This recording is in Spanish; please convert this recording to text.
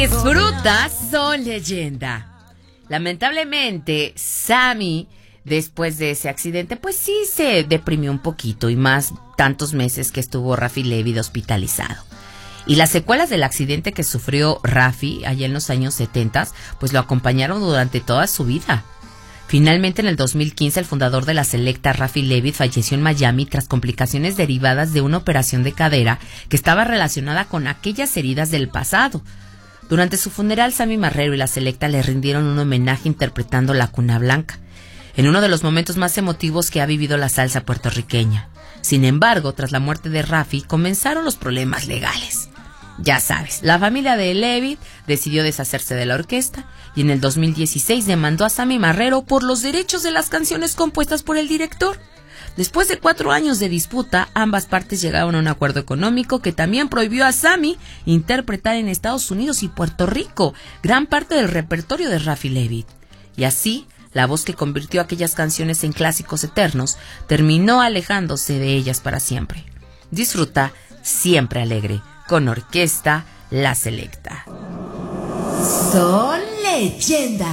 Disfruta, son leyenda. Lamentablemente, Sammy, después de ese accidente, pues sí se deprimió un poquito, y más tantos meses que estuvo Rafi Levy hospitalizado. Y las secuelas del accidente que sufrió Rafi allá en los años 70, pues lo acompañaron durante toda su vida. Finalmente, en el 2015, el fundador de la selecta, Rafi Levy, falleció en Miami tras complicaciones derivadas de una operación de cadera que estaba relacionada con aquellas heridas del pasado. Durante su funeral, Sammy Marrero y la selecta le rindieron un homenaje interpretando La Cuna Blanca, en uno de los momentos más emotivos que ha vivido la salsa puertorriqueña. Sin embargo, tras la muerte de Rafi, comenzaron los problemas legales. Ya sabes, la familia de Levy decidió deshacerse de la orquesta y en el 2016 demandó a Sammy Marrero por los derechos de las canciones compuestas por el director. Después de 4 años de disputa, ambas partes llegaron a un acuerdo económico que también prohibió a Sammy interpretar en Estados Unidos y Puerto Rico gran parte del repertorio de Rafi Levy. Y así, la voz que convirtió aquellas canciones en clásicos eternos terminó alejándose de ellas para siempre. Disfruta siempre alegre con Orquesta La Selecta. Son leyenda.